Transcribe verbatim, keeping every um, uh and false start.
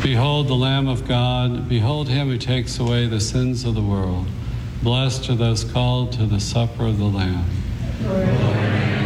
Behold the Lamb of God. Behold him who takes away the sins of the world. Blessed are those called to the supper of the Lamb. Amen.